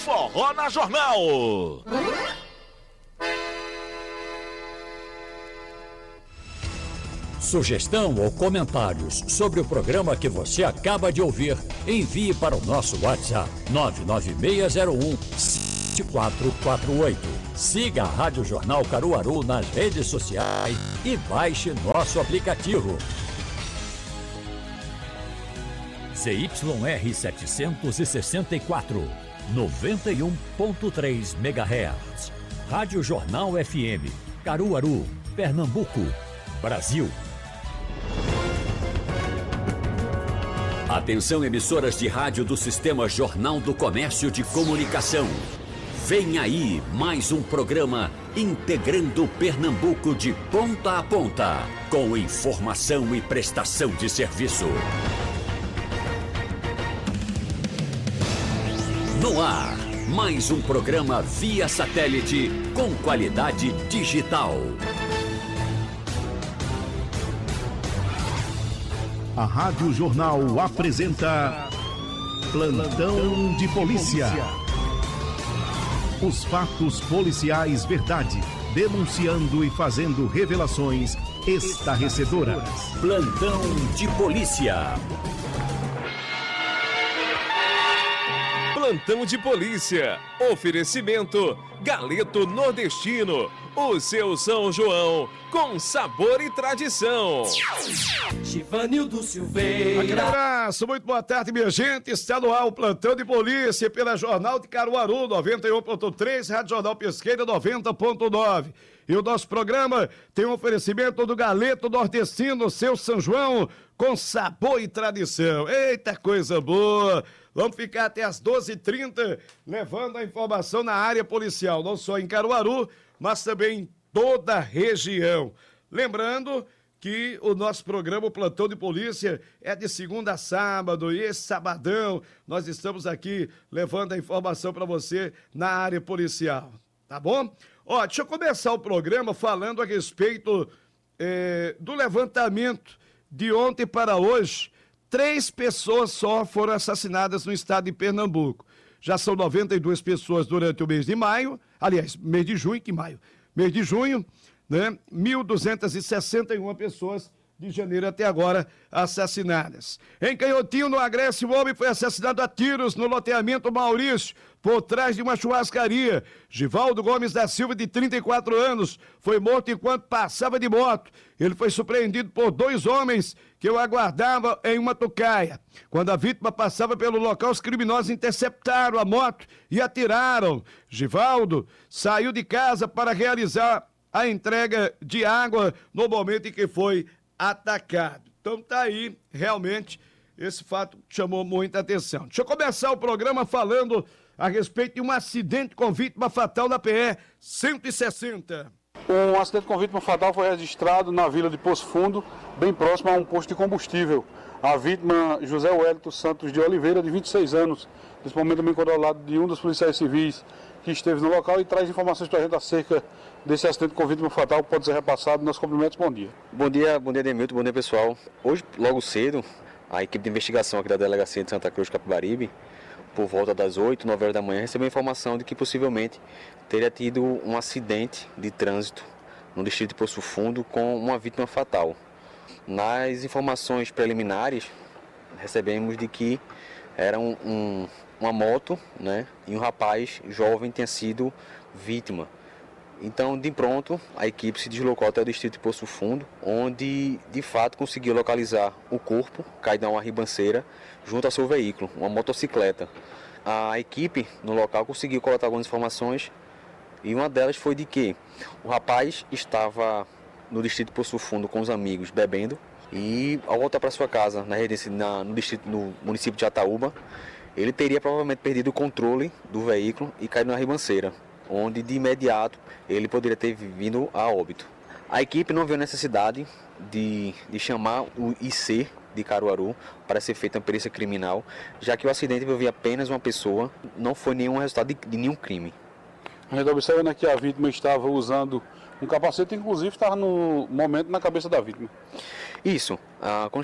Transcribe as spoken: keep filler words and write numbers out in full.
Forró na Jornal. Sugestão ou comentários sobre o programa que você acaba de ouvir, envie para o nosso WhatsApp nove nove seis zero um sete quatro quatro oito. Siga a Rádio Jornal Caruaru nas redes sociais e baixe nosso aplicativo. Z Y R setecentos e sessenta e quatro, noventa e um ponto três megahertz. Rádio Jornal F M, Caruaru, Pernambuco, Brasil. Atenção, emissoras de rádio do Sistema Jornal do Comércio de Comunicação. Vem aí mais um programa integrando Pernambuco de ponta a ponta, com informação e prestação de serviço. No ar, mais um programa via satélite com qualidade digital. A Rádio Jornal apresenta Plantão de Polícia. Os fatos policiais verdade, denunciando e fazendo revelações estarrecedoras. Plantão de Polícia. Plantão de Polícia. Oferecimento Galeto Nordestino. O seu São João com sabor e tradição. Givanildo Silveira. Aquele abraço, muito boa tarde, minha gente. Está no ar o Plantão de Polícia pela Jornal de Caruaru, noventa e um ponto três, Rádio Jornal Pesqueira, noventa ponto nove. E o nosso programa tem um oferecimento do Galeto Nordestino, seu São João, com sabor e tradição. Eita, coisa boa! Vamos ficar até as doze e trinta, levando a informação na área policial, não só em Caruaru, mas também em toda a região. Lembrando que o nosso programa, o Plantão de Polícia, é de segunda a sábado, e esse sabadão nós estamos aqui levando a informação para você na área policial, tá bom? Ó, deixa eu começar o programa falando a respeito eh, do levantamento de ontem para hoje. Três pessoas só foram assassinadas no estado de Pernambuco. Já são noventa e duas pessoas durante o mês de maio, aliás, mês de junho, que maio? Mês de junho, né? mil duzentas e sessenta e uma pessoas de janeiro até agora assassinadas. Em Canhotinho, no Agreste, um homem foi assassinado a tiros no loteamento Maurício, por trás de uma churrascaria. Givaldo Gomes da Silva, de trinta e quatro anos, foi morto enquanto passava de moto. Ele foi surpreendido por dois homens que o aguardavam em uma tocaia. Quando a vítima passava pelo local, os criminosos interceptaram a moto e atiraram. Givaldo saiu de casa para realizar a entrega de água no momento em que foi atacado. Então tá aí, realmente, esse fato chamou muita atenção. Deixa eu começar o programa falando a respeito de um acidente com vítima fatal na P E cento e sessenta. Um acidente com vítima fatal foi registrado na vila de Poço Fundo, bem próximo a um posto de combustível. A vítima, José Wellington Santos de Oliveira, de vinte e seis anos, nesse momento também controlado de um dos policiais civis que esteve no local e traz informações para a gente acerca desse acidente com vítima fatal, pode ser repassado. Nossos cumprimentos, bom dia. Bom dia, bom dia, Demilton, bom dia, pessoal. Hoje, logo cedo, a equipe de investigação aqui da Delegacia de Santa Cruz, Capibaribe, por volta das oito, nove horas da manhã, recebeu a informação de que possivelmente teria tido um acidente de trânsito no distrito de Poço Fundo com uma vítima fatal. Nas informações preliminares, recebemos de que era um, um, uma moto, né, e um rapaz jovem tinha sido vítima. Então, de pronto, a equipe se deslocou até o distrito de Poço Fundo, onde, de fato, conseguiu localizar o corpo, caído a uma ribanceira, junto ao seu veículo, uma motocicleta. A equipe, no local, conseguiu coletar algumas informações, e uma delas foi de que o rapaz estava no distrito de Poço Fundo com os amigos, bebendo, e ao voltar para sua casa, na, na, no, distrito, no município de Ataúba, ele teria provavelmente perdido o controle do veículo e caído na ribanceira, onde de imediato ele poderia ter vindo a óbito. A equipe não viu necessidade de, de chamar o I C de Caruaru para ser feita uma perícia criminal, já que o acidente envolvia apenas uma pessoa, não foi nenhum resultado de, de nenhum crime. A gente observa que a vítima estava usando um capacete, inclusive estava no momento na cabeça da vítima. Isso, ah, quando